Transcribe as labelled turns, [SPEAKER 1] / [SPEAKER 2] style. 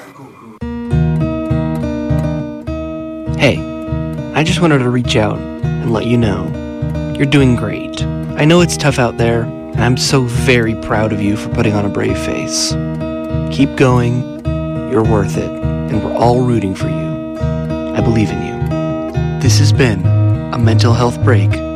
[SPEAKER 1] Hey, I just wanted to reach out and let you know you're doing great. I know it's tough out there, and I'm so very proud of you for putting on a brave face. Keep going, you're worth it, and we're all rooting for you. I believe in you. This has been a mental health break